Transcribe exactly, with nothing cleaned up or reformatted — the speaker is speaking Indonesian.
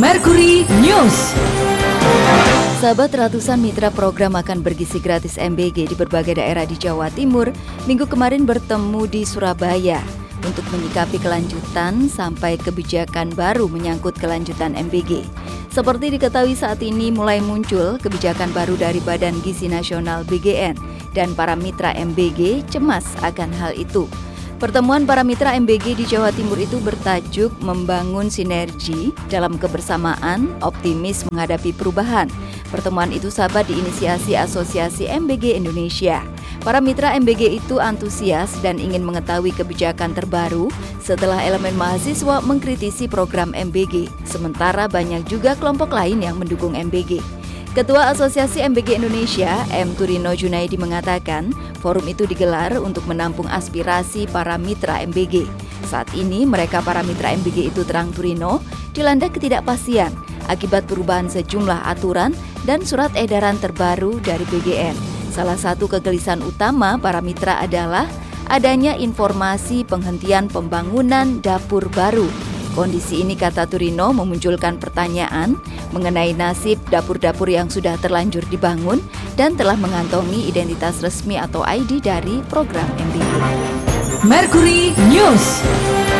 Mercury News. Sahabat, ratusan mitra program akan bergizi gratis M B G di berbagai daerah di Jawa Timur minggu kemarin bertemu di Surabaya untuk menyikapi kelanjutan sampai kebijakan baru menyangkut kelanjutan M B G. Seperti diketahui saat ini mulai muncul kebijakan baru dari Badan Gizi Nasional B G N dan para mitra M B G cemas akan hal itu. Pertemuan para mitra M B G di Jawa Timur itu bertajuk membangun sinergi dalam kebersamaan, optimis menghadapi perubahan. Pertemuan itu sahabat diinisiasi Asosiasi M B G Indonesia. Para mitra M B G itu antusias dan ingin mengetahui kebijakan terbaru setelah elemen mahasiswa mengkritisi program M B G. Sementara banyak juga kelompok lain yang mendukung M B G. Ketua Asosiasi M B G Indonesia, M. Turino Junaidi mengatakan, forum itu digelar untuk menampung aspirasi para mitra M B G. Saat ini mereka para mitra M B G itu, terang Turino, dilanda ketidakpastian akibat perubahan sejumlah aturan dan surat edaran terbaru dari B G N. Salah satu kegelisahan utama para mitra adalah adanya informasi penghentian pembangunan dapur baru. Kondisi ini, kata Turino, memunculkan pertanyaan mengenai nasib dapur-dapur yang sudah terlanjur dibangun dan telah mengantongi identitas resmi atau I D dari program M B G. Mercury News.